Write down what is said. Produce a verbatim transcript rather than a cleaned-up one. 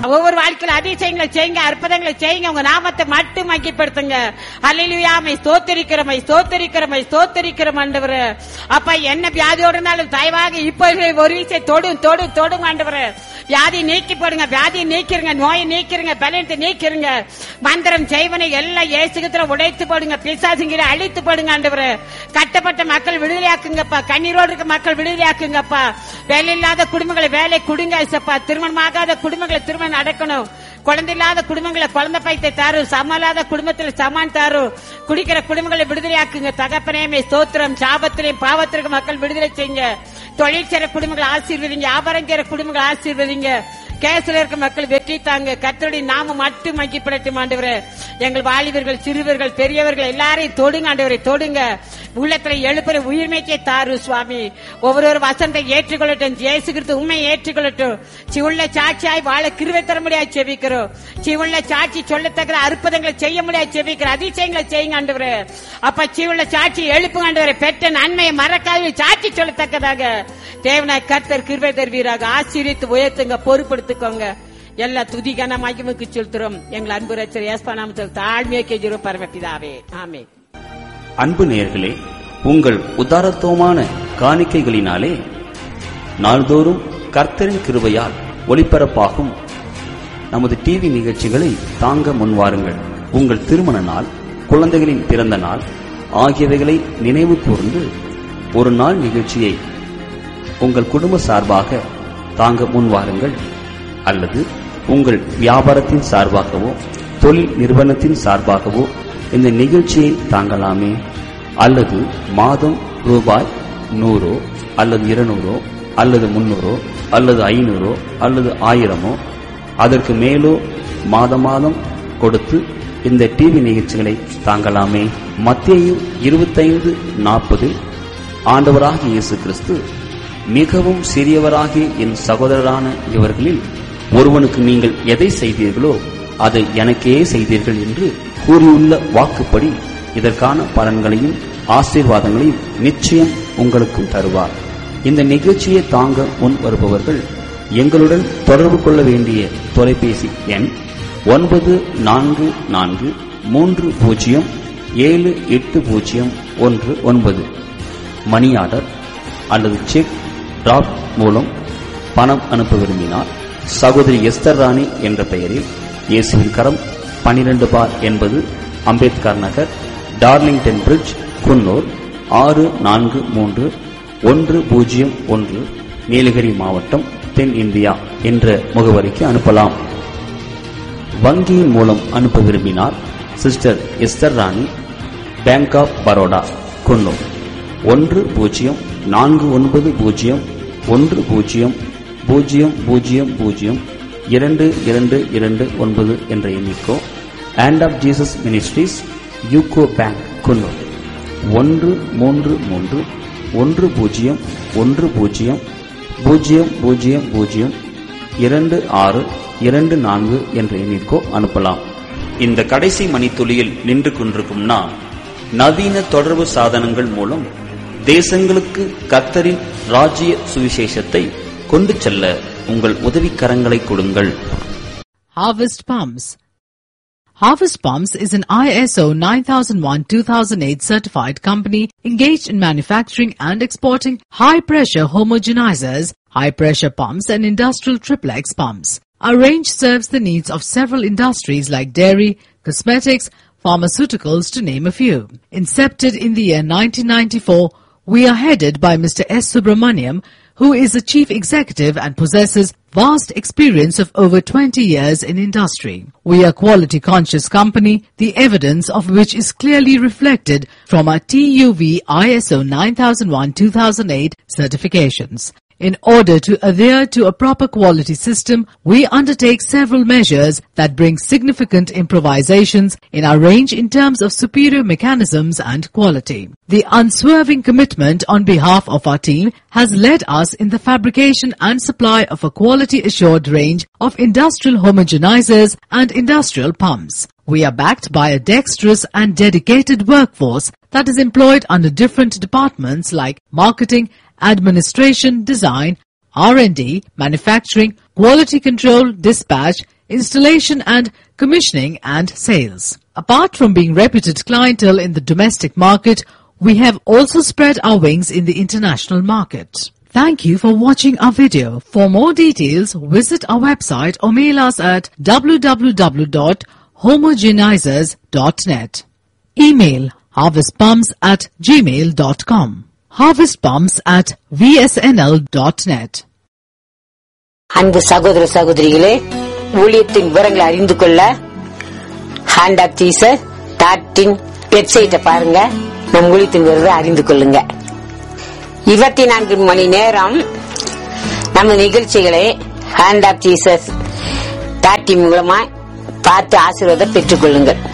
ஒவ்வொரு வாழ்க்கையில அதிசயங்களை செய்யுங்க, அற்புதங்களை செய்யுங்க. உங்க நாமத்தை மட்டும் மகிமைப்படுத்துங்க. அல்லேலூயா. மை ஸ்தோத்திரிக்கிறோம், மை ஸ்தோத்திரிக்கிறோம், மை ஸ்தோத்திரிக்கிறோம் ஆண்டவரே. அப்பா என்ன வியாதியோட இருந்தாலும் தயவாக இப்போ ஒரு வீசை தொடும் தொடும் தொடும் ஆண்டவரே. வியாதி நீக்கி போடுங்க, வியாதியை நீக்கிறங்க, நோயை நீக்கிறங்க, பலத்தை நீக்கிறங்க. மந்திரம் செய்வனை எல்லாம் ஏசுகத்துல உடைத்து போடுங்க, பிசாசுங்கிற அழித்து போடுங்க ஆண்டவரே. கட்டப்பட்ட மக்கள் விடுதலையாக்குங்கப்பா, கண்ணீரோடு இருக்க மக்கள் விடுதலையாக்குங்கப்பா. வேலை இல்லாத குடும்பங்களை வேலை கொடுங்க ஏசப்பா. திருமணமாகாத குடும்பங்களை திருமணம் நடக்கணும். குழந்தை இல்லாத குடும்பங்களை குழந்தை பைத்தை தாரு, சமலாத குடும்பத்தில் சமான் தாரு. குடிக்கிற குடும்பங்களை விடுதலையாக்குங்க தகப்பனே. ஸ்தோத்திரம். சாபத்திலையும் பாவத்திற்கு மக்கள் விடுதலை செய்யுங்க. தொழில் செய்ற குடும்பங்களை ஆசீர்வதிங்க, வியாபாரம் செய்ற குடும்பங்களை ஆசீர்வதிங்க. கேஸ்ல இருக்க மக்கள் வெற்றி தாங்க. கர்த்தருடைய நாமம் மட்டும் மகிமைப்படட்டும் ஆண்டவரே. எங்கள் வாலிபர்கள், சிறுவர்கள், பெரியவர்கள் எல்லாரையும் தொடுங்க ஆண்டவரை, தொடுங்க. உள்ளத்துல எழுப்புற உயிர்மைக்கே தாரு சுவாமி. ஒவ்வொரு வசனத்தை ஏற்றுக்கொள்ளட்டும். இயேசு கிறிஸ்து உண்மை ஏற்றுக்கொள்ளட்டும். சிவுள்ள சாட்சியாய் வாழ கிருபை தர முடியாது செபிக்கிறோம். சிவுள்ள சாட்சி சொல்லத்தக்க அற்புதங்களை செய்ய முடியாது செபிக்கிறோம். அதிசயங்களை செய்யுங்க ஆண்டவரே. அப்ப சிவுள்ள சாட்சி எழுப்புங்க ஆண்டவரே. பெற்ற நன்மையை மறக்காத சாட்சி சொல்லத்தக்கதாக தேவனாய் கர்த்தர் கிருபை தருவீராக. ஆசீர்வித்து உயர்த்துங்க, பொறுப்படுத்திக்கோங்க. எல்லா துதிக்கான மகிமைக்கு செலுத்துறோம். எங்கள் அன்பு ரட்சகர் இயேசு நாமத்தில் தாழ்மையை கெஞ்சுறோம் பரமபிதாவே, ஆமென். அன்பு நேயர்களே, உங்கள் உதாரத்துவமான காணிக்கைகளினாலே நாள்தோறும் கர்த்தரின் கிருபையால் ஒளிபரப்பாகும் நமது டிவி நிகழ்ச்சிகளை தாங்க முன்வாருங்கள். உங்கள் திருமண நாள், குழந்தைகளின் பிறந்த நாள் ஆகியவைகளை நினைவு கூர்ந்து ஒரு நாள் நிகழ்ச்சியை உங்கள் குடும்ப சார்பாக தாங்க முன்வாருங்கள். அல்லது உங்கள் வியாபாரத்தின் சார்பாகவோ தொழில் நிறுவனத்தின் சார்பாகவோ இந்த நிகழ்ச்சியை தாங்கலாமே. அல்லது மாதம் ரூபாய் நூறோ அல்லது இருநூறோ அல்லது முன்னூறோ அல்லது ஐநூறோ அல்லது ஆயிரமோ அதற்கு மேலோ மாதம் மாதம் கொடுத்து இந்த டிவி நிகழ்ச்சிகளை தாங்கலாமே. மத்தேயு இருபத்தைந்து நாற்பது ஆண்டவராகிய இயேசு கிறிஸ்து, மிகவும் சிறியவராகிய என் சகோதரரான இவர்களில் ஒருவனுக்கு நீங்கள் எதை செய்தீர்களோ அதை எனக்கே செய்தீர்கள் என்று கூறியுள்ள வாக்குப்படி இதற்கான பலன்களையும் ஆசீர்வாதங்களையும் நிச்சயம் உங்களுக்கும் தருவார். இந்த நிகழ்ச்சியை தாங்க முன் வருபவர்கள் எங்களுடன் தொடர்பு கொள்ள வேண்டிய தொலைபேசி எண் ஒன்பது நான்கு நான்கு மூன்று பூஜ்ஜியம் ஏழு எட்டு பூஜ்ஜியம் ஒன்று ஒன்பது. மணி ஆர்டர் அல்லது செக் டிராப் மூலம் பணம் அனுப்ப விரும்பினார் சகோதரி எஸ்தர் ராணி என்ற பெயரில் இயேசுவின் கரம் பனிரெண்டு பார் என்பது அம்பேத்கர் நகர், டார்லிங்டன் பிரிட்ஜ், குன்னூர் ஆறு நான்கு மூன்று ஒன்று பூஜ்ஜியம் ஒன்று, நீலகிரி மாவட்டம், தென் இந்தியா என்ற முகவரிக்கு அனுப்பலாம். வங்கியின் மூலம் அனுப்ப விரும்பினார் சிஸ்டர் எஸ்தர் ராணி, பேங்க் ஆப் பரோடா, குன்னூர் ஒன்று பூஜ்ஜியம் நான்கு ஒன்பது பூஜ்ஜியம் ஒன்று பூஜ்ஜியம் பூஜ்ஜியம் பூஜ்ஜியம் பூஜ்ஜியம் இரண்டு இரண்டு இரண்டு ஒன்பது என்ற எண்ணிக்கோ. Hand of Jesus ministries, UCO bank, Coonoor ஒன்று மூன்று மூன்று ஒன்று பூஜ்ஜியம் ஒன்று பூஜ்ஜியம் பூஜ்ஜியம் பூஜ்ஜியம் பூஜ்ஜியம் இரண்டு ஆறு இரண்டு நான்கு என்ற எண்ணிற்கோ அனுப்பலாம். இந்த கடைசி மணித்துளியில் நின்று கொண்டிருக்கும் நான் நவீன தொடர்பு சாதனங்கள் மூலம் தேசங்களுக்கு கர்த்தரின் ராஜ்ய சுவிசேஷத்தை கொண்டு செல்ல உங்கள் உதவிக்கரங்களை கொடுங்கள். Harvest Pumps. Harvest Pumps is an I S O nine thousand one two thousand eight certified company engaged in manufacturing and exporting high-pressure homogenizers, high-pressure pumps and industrial triplex pumps. Our range serves the needs of several industries like dairy, cosmetics, pharmaceuticals to name a few. Incepted in the year nineteen ninety-four, we are headed by Mister S. Subramaniam, who is the chief executive and possesses vast experience of over twenty years in industry. We are a quality conscious company, the evidence of which is clearly reflected from our T U V I S O nine thousand one two thousand eight certifications. In order to adhere to a proper quality system, we undertake several measures that bring significant improvisations in our range in terms of superior mechanisms and quality. The unswerving commitment on behalf of our team has led us in the fabrication and supply of a quality-assured range of industrial homogenizers and industrial pumps. We are backed by a dexterous and dedicated workforce that is employed under different departments like marketing, administration, design, R and D, manufacturing, quality control, dispatch, installation and commissioning and sales. Apart from being reputed clientele in the domestic market, we have also spread our wings in the international market. Thank you for watching our video. For more details, visit our website or mail us at w w w dot homogenizers dot net. Email harvestpumps at gmail dot com. harvestpumps at v s n l dot net. அன்பு சகோதர சகோதரிகளே, ஊழியத்தின் விவரங்களை அறிந்து கொள்ள hand of Jesus dot in வெப்சைட்டை பாருங்க. நம் ஊழியத்தின் விவரத்தை அறிந்து கொள்ளுங்க. இருபத்தி நான்கு மணி நேரம் நம்ம நிகழ்ச்சிகளை hand of Jesus dot in மூலமா பார்த்து ஆசீர்வாதம் பெற்றுக் கொள்ளுங்கள்.